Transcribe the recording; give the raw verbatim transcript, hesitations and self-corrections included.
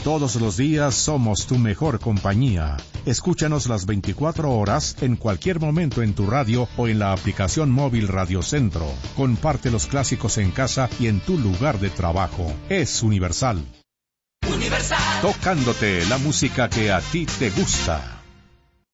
Todos los días somos tu mejor compañía. Escúchanos las veinticuatro horas en cualquier momento en tu radio o en la aplicación móvil Radio Centro. Comparte los clásicos en casa y en tu lugar de trabajo. Es Universal. Universal. Tocándote la música que a ti te gusta.